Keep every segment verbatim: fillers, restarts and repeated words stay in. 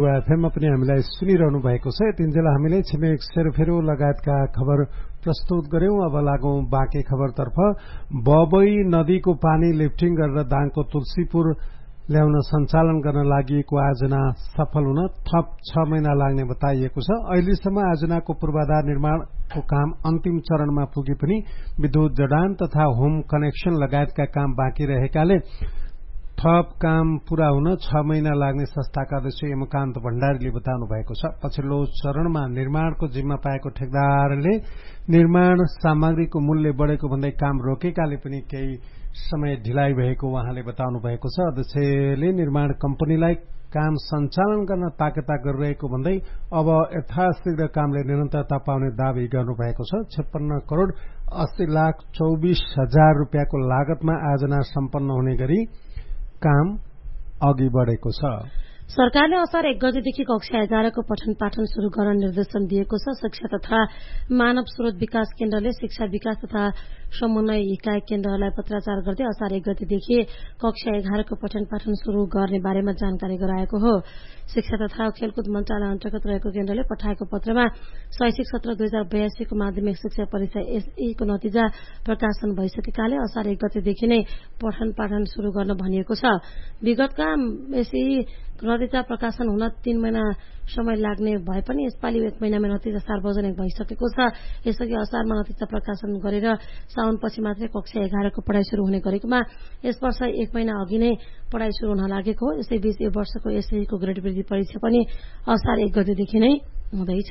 एफएममा पनि हामीलाई सुनिरहनु भएको छ। यतिन्जेल हामीले छिमेक सेरोफेरो लगायतका खबर प्रस्तुत गर्यौं। अब लागौं बाँके खबरतर्फ। बबई नदीको पानी लिफ्टिङ गरेर दाङको तुलसीपुर ल्याउन सञ्चालन गर्न लागि आयोजना सफल हुन थप छ महिना लाग्ने बताइएको छ। अहिलेसम्म आयोजनाको पूर्वाधार निर्माणको काम अन्तिम चरणमा पुगे पनि विद्युत जडान तथा होम कनेक्सन लगायतका काम बाँकी रहेकाले थप काम पूरा हुन छ महिना लाग्ने संस्थाका अध्यक्ष यमकान्त भण्डारीले बताउनु भएको छ। पछिल्लो चरणमा निर्माणको जिम्मा पाएको ठेकदारले निर्माण सामग्रीको मूल्य बढेको भन्दै काम रोकेकाले पनि केही समय ढिलाइ भएको उहाँले बताउनु भएको छ। अध्यक्षले निर्माण कम्पनीलाई काम सञ्चालन गर्न ताकेता गरिरहेको भन्दै अब यथाशीघ्र कामले निरन्तरता पाउने दावी गर्नुभएको छ। छप्पन्न करोड़ अस्सी लाख चौबिस हजार रूपियाँको लागतमा आयोजना सम्पन्न हुने गरी काम अघि बढेको छ। सरकारले असार एक गतेदेखि कक्षा एघारको पठन पाठन शुरू गर्न निर्देशन दिएको छ। शिक्षा तथा मानव स्रोत विकास केन्द्रले शिक्षा विकास तथा समन्वय इकाई केन्द्रहरूलाई पत्राचार गर्दै असार एक गतेदेखि कक्षा एघारको पठन पाठन शुरू गर्ने बारेमा जानकारी गराएको हो। शिक्षा तथा खेलकुद मन्त्रालय अन्तर्गत रहेको केन्द्रले पठाएको पत्रमा शैक्षिक सत्र दुई हजार बयासीको माध्यमिक शिक्षा परीक्षा एसईको नतिजा प्रकाशन भइसकेकाले असार एक गतेदेखि नै पठन पाठन शुरू गर्न भनिएको छ। विगतका एसई नतिजा प्रकाशन हुन तीन महिना समय लाग्ने भए पनि यसपालि एक महिनामा नतिजा सार्वजनिक भइसकेको छ। यसअघि असारमा नतिजा प्रकाशन गरेर साउनपछि मात्रै कक्षा एघारको पढ़ाई शुरू हुने गरेकोमा यस वर्ष एक महिना अघि नै पढ़ाई शुरू हुन लागेको हो। यसैबीच यो वर्षको एसईको ग्रेड वृद्धि परीक्षा पनि असार एक गतेदेखि नै हुँदैछ।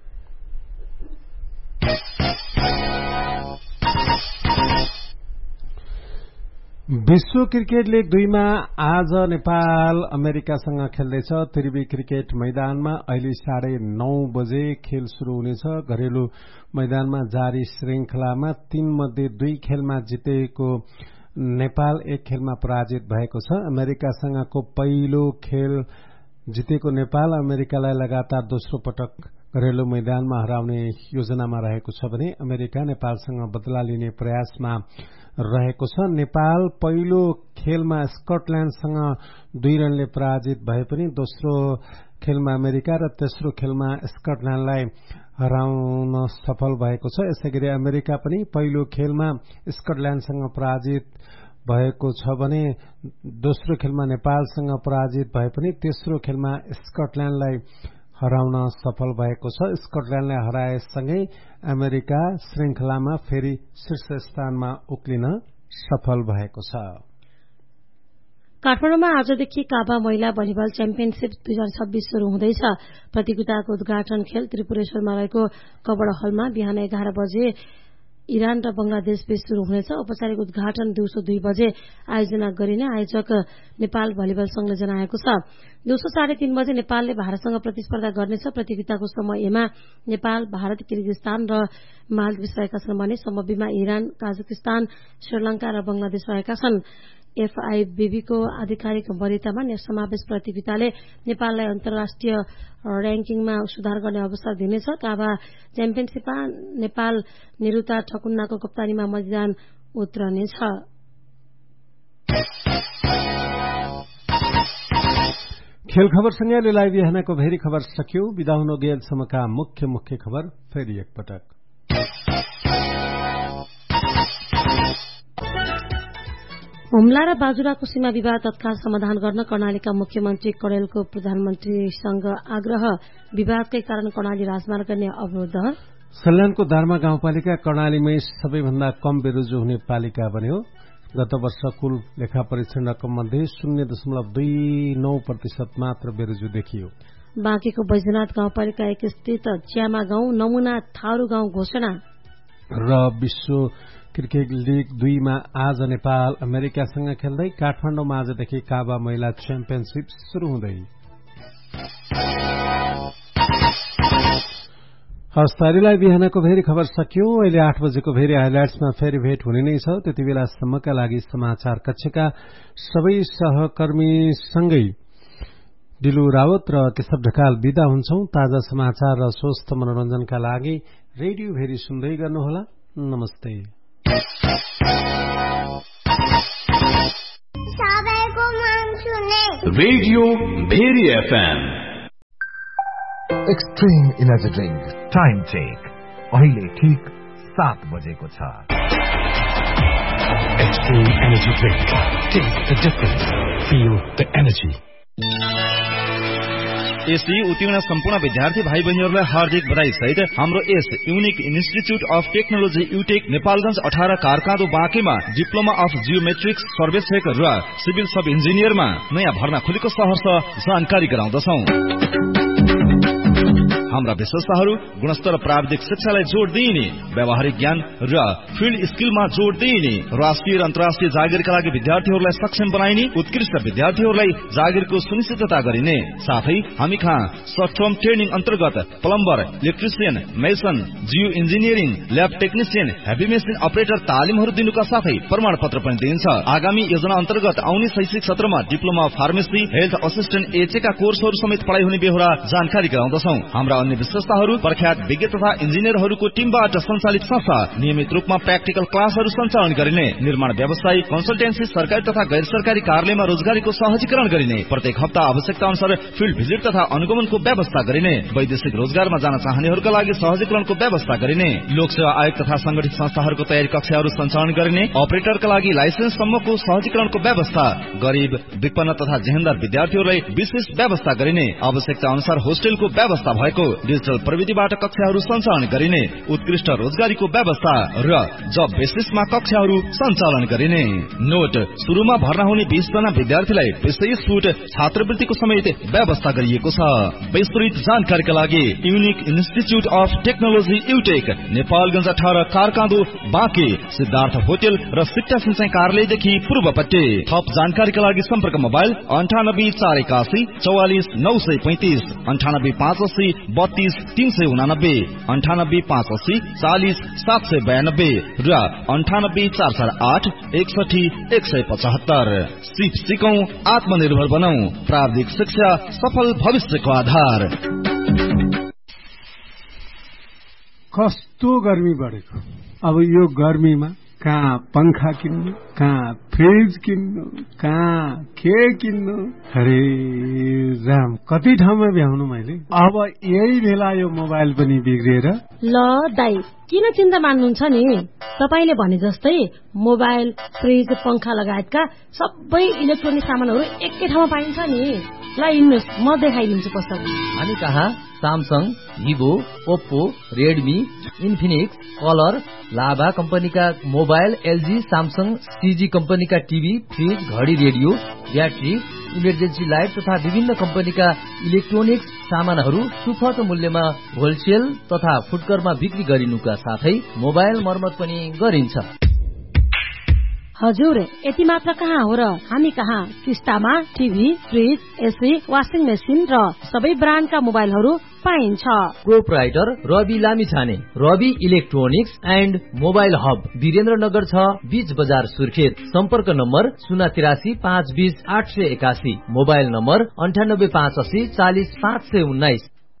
विश्व क्रिकेट लीग दुईमा आज नेपाल अमेरिकासँग खेल्दैछ। त्रिवी क्रिकेट मैदानमा अहिले साढे नौ बजे खेल शुरू हुनेछ। घरेलु मैदानमा जारी श्रृंखलामा तीन मध्ये दुई खेलमा जितेको नेपाल एक खेलमा पराजित भएको छ। अमेरिकासँगको पहिलो खेल जितेको नेपाल अमेरिकालाई लगातार दोस्रो पटक घरेलु मैदानमा हराउने योजनामा रहेको छ भने अमेरिका नेपालसँग बदला लिने प्रयासमा रहेको छ। नेपाल पहिलो खेलमा स्कटल्याण्डसँग दुई रनले पराजित भए पनि दोस्रो खेलमा अमेरिका र तेस्रो खेलमा स्कटल्याण्डलाई हराउन सफल भएको छ। यसैगरी अमेरिका पनि पहिलो खेलमा स्कटल्याण्डसँग पराजित भएको छ भने दोस्रो खेलमा नेपालसँग पराजित भए पनि तेस्रो खेलमा स्कटल्याण्डलाई हराउन सफल भएको छ। स्कटल्याण्डलाई हराएसँगै अमेरिका श्रृंखलामा फेरि शीर्ष स्थानमा उक्लिन सफल भएको छ। काठमाडौँमा आजदेखि काबा महिला भलिबल च्याम्पियनशीप दुई हजार छब्बीस शुरू हुँदैछ। प्रतियोगिताको उद्घाटन खेल त्रिपुरेश्वरमा रहेको कबड हलमा बिहान एघार बजे इरान र बंगलादेश बीच शुरू हुनेछ। औपचारिक उद्घाटन दिउँसो दुई बजे आयोजना गरिने आयोजक नेपाल भलिबल संघले जनाएको छ। दिउँसो साढे तीन बजे नेपालले भारतसँग प्रतिस्पर्धा गर्नेछ। प्रतियोगिताको समयमा नेपाल, भारत, किर्गिस्तान र मालदिव्स रहेका छन् भने समूहबीमा इरान, काजाकिस्तान, श्रीलंका र बंगलादेश रहेका छन्। एफआईबीबीको आधिकारिक वरितामा समावेश प्रतियोगिताले नेपाललाई अन्तर्राष्ट्रिय र्याङ्किङमा सुधार गर्ने अवसर दिनेछ। काबा च्याम्पियनशीपमा नेपाल निरुता ठकुन्नाको कप्तानीमा मैदान उत्रनेछ। खेल खबरसँगै अहिले लाइभ बिहानको भेरी खबर सकियो। बिदा हुन गेलसम्मका मुख्य मुख्य खबर फेरि एकपटक। हुम्ला र बाजुराको सीमा विवाद तत्काल समाधान गर्न कर्णालीका मुख्यमन्त्री कडेलको प्रधानमन्त्रीसँग आग्रह। विवादकै कारण कर्णाली राजमार्ग गर्ने अवरोध। सल्यानको दार्मा गाउँपालिका कर्णालीमै सबैभन्दा कम बेरोजगार हुने पालिका बन्यो। गत वर्ष कुल लेखा परीक्षण रकम मध्ये शून्य दशमलव दुई नौ प्रतिशत मात्र बेरोजगार देखियो। बाँकेको बैजनाथ गाउँपालिका एक स्थित च्यामा गाउँ नमूना थारू गाउँ घोषणा। र विश्व क्रिकेट लीग दुईमा आज नेपाल अमेरिकासँग खेल्दै काठमाडौँमा आजदेखि काबा महिला च्याम्पियनशीप शुरू हुँदै। हस्त अहिलेलाई बिहानको भेरी खबर सकियो। अहिले आठ बजेको भेरी हाइलाइट्समा फेरि भेट हुने नै छ। त्यति बेलासम्मका लागि समाचार कक्षका सबै सहकर्मीसँगै दिलु रावत र केशव ढकाल विदा हुन्छौं। ताजा समाचार र स्वस्थ मनोरञ्जनका लागि रेडियो भेरी सुन्दै गर्नुहोला। नमस्ते। Radio very FM extreme energy drink. Time check अहिले ठीक सात बजेको छ। Extreme energy drink, test the difference, feel the energy. एसई उत्तीर्ण सम्पूर्ण विद्यार्थी भाइ बहिनीहरूलाई हार्दिक बधाई सहित हाम्रो यस unique institute of technology युटेक Nepalgunj अठारह कारकाँदो बाँकेमा डिप्लोमा अफ जियोमेट्रिक्स सर्वेक्षक र सिभिल सब इन्जिनियरमा नयाँ भर्ना खुलेको सहर्ष जानकारी गराउँदछौ। हाम्रा विशेषताहरू गुणस्तर प्राविधिक शिक्षालाई जोड दिइने, व्यावहारिक ज्ञान र फिल्ड स्किलमा जोड दिइने, राष्ट्रिय र अन्तर्राष्ट्रिय जागिरका लागि विद्यार्थीहरूलाई सक्षम बनाइने, उत्कृष्ट विद्यार्थीहरूलाई जागिरको सुनिश्चितता गरिने साथै हामी कहाँ सर्ट टर्म ट्रेनिङ अन्तर्गत plumber, electrician, mason, Jio engineering, lab technician, heavy machine operator तालिमहरू दिनुका साथै प्रमाण पत्र पनि दिइन्छ। आगामी योजना अन्तर्गत आउने शैक्षिक सत्रमा डिप्लोमा फार्मेसी, हेल्थ असिस्टेन्ट एचएका कोर्सहरू समेत पढाइ हुने बेहोरा जानकारी गराउँदछौ। हाम्रा अन्य विशेषताहरू प्रख्यात विज्ञ तथा इन्जिनियरहरूको टिमबाट सञ्चालित संस्था, नियमित रूपमा प्र्याक्टिकल क्लासहरू सञ्चालन गरिने, निर्माण व्यवसाय, कन्सल्टेन्सी, सरकारी तथा गैर सरकारी कार्यालयमा रोजगारीको सहजीकरण गरिने, प्रत्येक हप्ता आवश्यकता अनुसार फिल्ड भिजिट तथा अनुगमनको व्यवस्था गरिने, वैदेशिक रोजगारमा जान चाहनेहरूका लागि सहजीकरणको व्यवस्था गरिने, लोकसेवा आयोग तथा संगठित संस्थाहरूको तयारी कक्षाहरू सञ्चालन गरिने, अपरेटरका लागि लाइसेन्स सम्मको सहजीकरणको व्यवस्था, गरीब, विपन्न तथा जेहेन्दार विद्यार्थीहरूलाई विशेष व्यवस्था गरिने, आवश्यकता अनुसार होस्टेलको व्यवस्था भएको, डिजिटल प्रविधिबाट कक्षाहरू सञ्चालन गरिने, उत्कृष्ट रोजगारीको व्यवस्था र जब बेसिसमा कक्षाहरू सञ्चालन गरिने। नोट, सुरुमा भर्ना हुने बीस जना विद्यार्थीलाई विशेष छुट छात्रवृत्तिको समेत व्यवस्था गरिएको छ। विस्तृत जानकारीका लागि unique institute of technology युटेक, Nepalgunj अठारह कारकाँदो बाँके, सिद्धार्थ होटेल र सिक्टा सिंचाई कार्यालयदेखि पूर्वपट्टि। थप जानकारीका लागि सम्पर्क मोबाइल अन्ठानब्बे चार एकासी चौवालिस नौ सय पैंतिस, अन्ठानब्बे पाँच अस्सी बत्तीस तीन सय उनानब्बे, अन्ठानब्बे पाँच अस्सी चालिस सात सय बयानब्बे र अन्ठानब्बे चार चार आठ एकसठी एक सय पचहत्तर। सिप सिकौं, आत्मनिर्भर बनौं, प्राविधिक शिक्षा सफल भविष्यको आधार। कस्तो गर्मी बढेको, अब यो गर्मीमा कहाँ पंखा किन्नु, कहाँ फ्रिज किन्नु, कहाँ के किन्नु, अरे राम कति ठाउँमा भ्याउनु मैले। अब यही बेला यो मोबाइल पनि बिग्रिएर। ल दाइ किन चिन्ता मान्नुहुन्छ नि, तपाईले भने जस्तै मोबाइल, फ्रिज, पंखा लगायतका सबै इलेक्ट्रोनिक सामानहरू एकै ठाउँमा पाइन्छ नि। ल हिँड्नुहोस्, म देखाइदिन्छु पसल। हामी कहाँ Samsung, Vivo, Oppo, Redmi, Infinix, colour, लाभा कम्पनीका मोबाइल, एलजी, सामसङ, सीजी कम्पनीका टिभी, फ्रिज, घडी, रेडियो, ब्याट्री, इमर्जेन्सी लाइट तथा विभिन्न कम्पनीका इलेक्ट्रोनिक्स सामानहरू सुपथ मूल्यमा होलसेल तथा फुटकरमा बिक्री गरिनुका साथै मोबाइल मर्मत पनि गरिन्छ। हजुर, यति मात्र कहाँ हो र, हामी कहाँ किस्तामा TV, fridge, AC, washing machine र सबै ब्रान्डका मोबाइलहरू पाइन्छ। Proprietor Rabi Lamichhane, Rabi electronics and mobile hub, Birendranagar छ, बीच बजार, सुर्खेत। सम्पर्क नम्बर शून्य तिरासी पाँच बीस आठ सय एकासी, मोबाइल नम्बर अन्ठानब्बे पाँच अस्सी चालिस पाँच सय उन्नाइस।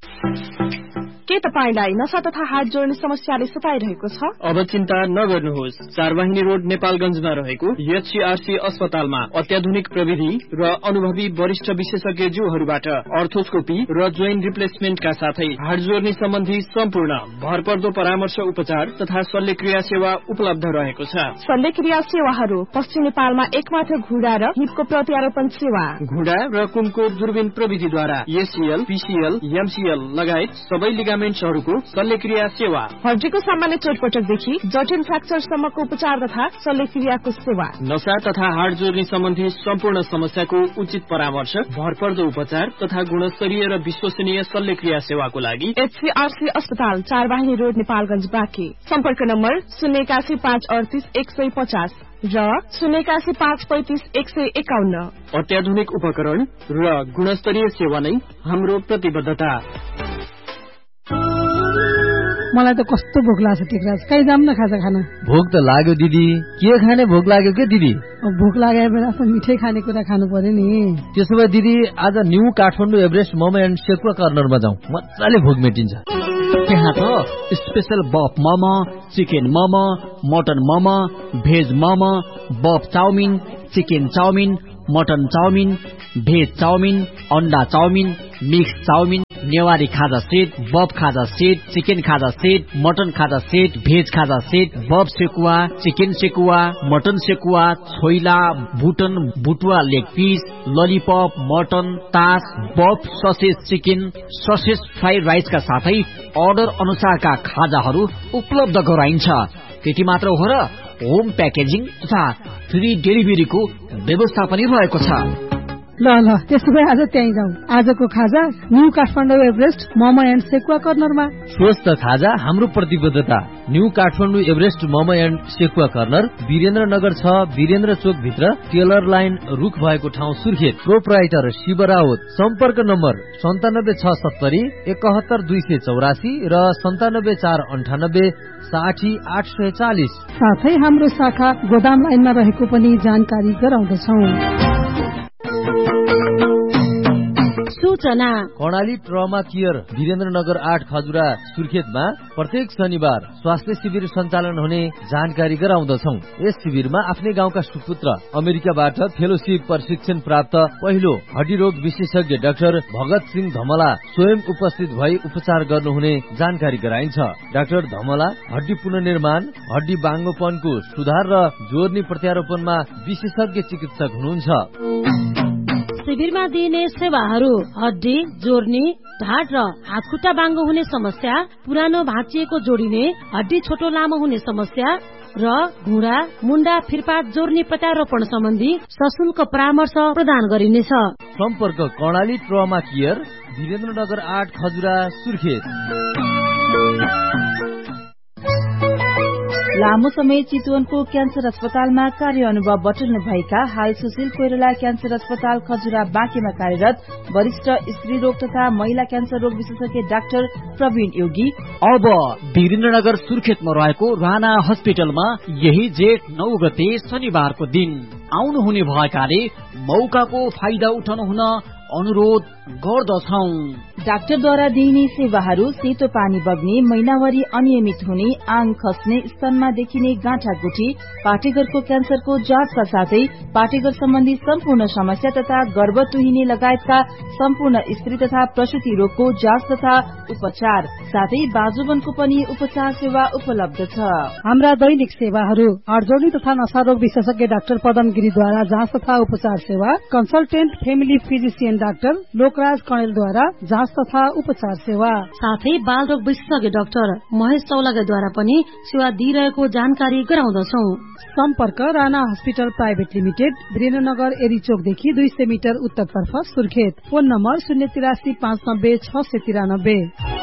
के तपाईलाई नशा तथा हात जोड्ने समस्याले सताइरहेको छ? अब चिन्ता नगर्नुहोस्। चारवाहिनी रोड नेपालगञ्जमा रहेको एचसीआरसी अस्पतालमा अत्याधुनिक प्रविधि र अनुभवी वरिष्ठ विशेषज्ञज्यूहरूबाट अर्थोस्कोपी र जोइन्ट रिप्लेसमेन्टका साथै हात जोड्ने सम्बन्धी सम्पूर्ण भरपर्दो परामर्श, उपचार तथा शल्यक्रिया सेवा उपलब्ध रहेको छ। शल्यक्रिया सेवाहरू पश्चिम नेपालमा एकमात्र घुँडा र हिपको प्रत्यारोपण सेवा, घुँडा र कुमको दूरबीन प्रविधिद्वारा एसीएल, पीसीएल, एमसीएल लगायत सबै लिगामेन्ट्सहरूको शल्यक्रिया सेवा, हड्डीको सामान्य चोटपटकदेखि जटिल फ्र्याक्चरसम्मको उपचार तथा शल्यक्रियाको सेवा, नशा तथा हाड जोड्ने सम्बन्धी सम्पूर्ण समस्याको उचित परामर्श, भरपर्दो उपचार तथा गुणस्तरीय र विश्वसनीय शल्यक्रिया सेवाको लागि एचसीआरसी अस्पताल, चारवाहिनी रोड, नेपालगञ्ज बाँके। सम्पर्क नम्बर शून्य एकासी पाँच अडतिस एक सय पचास र शून्य एकासी पाँच पैंतिस एक सय एकाउन्न। अत्याधुनिक उपकरण र गुणस्तरीय सेवा नै हाम्रो प्रतिबद्धता। मलाई त कस्तो भोक लाग्छ टिकराज, कहीँ जाम न खाजा खान। भोक त लाग्यो दिदी, के खाने भोक लाग्यो के दिदी? भोक लागेको बेला त मिठै खाने कुरा खानु पर्यो नि। त्यसो भए दिदी आज new Kathmandu Everest momo and sekuwa कर्नरमा जाउँ, मजाले भोक मेटिन्छ। त्यहाँ त स्पेशल बफ momo, chicken momo, mutton momo, veg momo, बफ chowmein, chicken chowmein, mutton chowmein, veg chowmein, अन्डा चाउमिन, मिक्स चाउमिन, नेवारी खाजा सेट, बफ खाजा सेट, चिकन खाजा सेट, मटन खाजा सेट, भेज खाजा सेट, बफ sekuwa, chicken sekuwa, mutton sekuwa, choila, बुटन बुटुवा leg piece, lollipop, mutton, तास, बफ ससेज चिकन, ससेज फ्राइड राइसका साथै order अनुसारका खाजाहरू उपलब्ध गराइन्छ। त्यति मात्र हो र होम प्याकेजिङ तथा फ्री डेलिभरीको व्यवस्था पनि रहेको छ। ल ल त्यसो भए आज त्यहीँ जाउँ। आजको खाजा new Kathmandu Everest momo and sekuwa कर्नरमा। स्वस्थ खाजा हाम्रो प्रतिबद्धता। New Kathmandu Everest momo and sekuwa corner Birendranagar छ, वीरेन्द्र चोक भित्र टेलर लाइन रुख भएको ठाउँ सुर्खेत। प्रोप्राइटर शिव राउत। सम्पर्क नम्बर सन्तानब्बे छ सत्तरी एकहत्तर दुई सय चौरासी र सन्तानब्बे चार अन्ठानब्बे साठी आठ सय चालिस। साथै हाम्रो शाखा गोदाम लाइनमा रहेको पनि जानकारी गराउँदछौँ। सूचना कर्णाली ट्रमा केयर वीरेन्द्रनगर आठ खजुरा सुर्खेतमा प्रत्येक शनिबार स्वास्थ्य शिविर सञ्चालन हुने जानकारी गराउँदछौँ। यस शिविरमा आफ्नै गाउँका सुपुत्र अमेरिकाबाट फेलोशिप प्रशिक्षण प्राप्त पहिलो हड्डी रोग विशेषज्ञ डाक्टर भगत सिंह धमला स्वयं उपस्थित भई उपचार गर्नुहुने जानकारी गराइन्छ। डाक्टर धमला हड्डी पुनर्निर्माण, हड्डी बाङ्गोपनको सुधार र जोर्नी प्रत्यारोपणमा विशेषज्ञ चिकित्सक हुनुहुन्छ। शिविरमा दिइने सेवाहरू हड्डी जोर्नी, ढाड र हातखुट्टा बाङ्गो हुने समस्या, पुरानो भाँचिएको जोडिने, हड्डी छोटो लामो हुने समस्या र घुँडा मुन्डा फिरपात जोर्नी प्रत्यारोपण सम्बन्धी सशुल्क परामर्श प्रदान गरिनेछ। सम्पर्क कर्णाली ट्रमा केयर वीरेन्द्रनगर आठ खजुरा सुर्खेत। लामो समय चितवनको क्यान्सर अस्पतालमा कार्य अनुभव बटुल्नु भएका हाल सुशील कोइराला क्यान्सर अस्पताल खजुरा बाँकेमा कार्यरत वरिष्ठ स्त्री रोग तथा महिला क्यान्सर रोग विशेषज्ञ डाक्टर प्रवीण योगी अब वीरेन्द्रनगर सुर्खेतमा रहेको राणा हस्पिटलमा यही जेठ नौ गते शनिबारको दिन आउनुहुने भएकाले मौकाको फाइदा उठाउनु हुन अनुरोध गर्दछौं। डाक्टरद्वारा दिइने सेवाहरू सेतो पानी बग्ने, महिनावारी अनियमित हुने, आङ खस्ने, स्तनमा देखिने गाँठागुठी, पाटेघरको क्यान्सरको जाँचका साथै पाटेघर सम्बन्धी सम्पूर्ण समस्या तथा गर्भ तुहिने लगायतका सम्पूर्ण स्त्री तथा प्रसूति रोगको जाँच तथा उपचार साथै बाजुबनको पनि उपचार सेवा उपलब्ध छ। हाम्रा दैनिक सेवाहरू अर्जोनी तथा नशारोग विशेषज्ञ डाक्टर पदम गिरीद्वारा जाँच तथा उपचार सेवा, consultant family physician doctor Lokraj कणेलद्वारा जाँच तथा उपचार सेवा, साथै बाल रोग विशेषज्ञ डाक्टर महेश चौलागाद्वारा पनि सेवा दिइरहेको जानकारी गराउँदछौं। सम्पर्क Rana hospital private limited, Birendranagar एरीचोकदेखि दुई सय मिटर उत्तरतर्फ सुर्खेत। फोन नम्बर शून्य तिरासी पाँच नब्बे छ सय तिरानब्बे।